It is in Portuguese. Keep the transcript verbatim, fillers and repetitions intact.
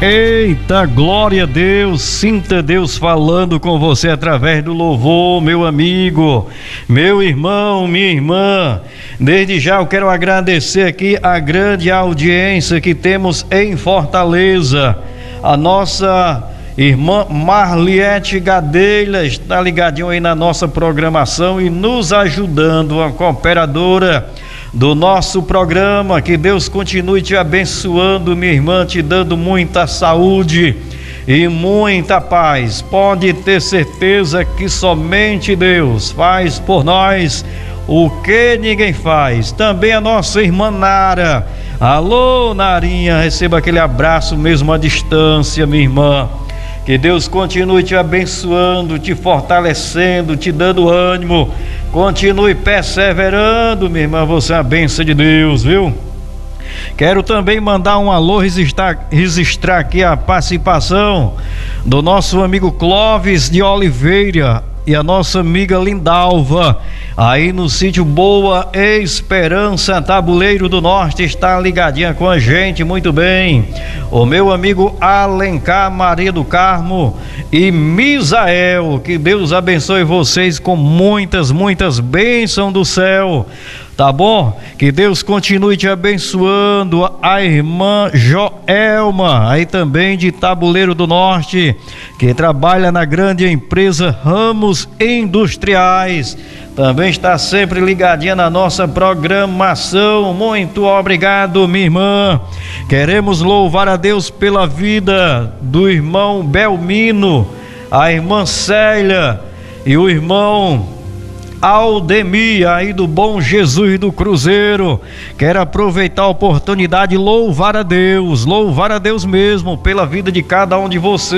Eita, glória a Deus, sinta Deus falando com você através do louvor, meu amigo, meu irmão, minha irmã. Desde já eu quero agradecer aqui a grande audiência que temos em Fortaleza. A nossa irmã Marliete Gadelha está ligadinho aí na nossa programação e nos ajudando, a cooperadora do nosso programa. Que Deus continue te abençoando, minha irmã, te dando muita saúde e muita paz. Pode ter certeza que somente Deus faz por nós o que ninguém faz. Também a nossa irmã Nara. Alô, Narinha, receba aquele abraço mesmo à distância, minha irmã. Que Deus continue te abençoando, te fortalecendo, te dando ânimo. Continue perseverando, minha irmã, você é a bênção de Deus, viu? Quero também mandar um alô, registrar, registrar aqui a participação do nosso amigo Clóvis de Oliveira e a nossa amiga Lindalva, aí no sítio Boa Esperança, Tabuleiro do Norte, está ligadinha com a gente, muito bem. O meu amigo Alencar Maria do Carmo e Misael, que Deus abençoe vocês com muitas, muitas bênçãos do céu. Tá bom? Que Deus continue te abençoando. A irmã Joelma, aí também de Tabuleiro do Norte, que trabalha na grande empresa Ramos Industriais, também está sempre ligadinha na nossa programação. Muito obrigado, minha irmã. Queremos louvar a Deus pela vida do irmão Belmino, a irmã Célia e o irmão Aldemir, aí do Bom Jesus do Cruzeiro. Quero aproveitar a oportunidade e louvar a Deus, louvar a Deus mesmo pela vida de cada um de vocês.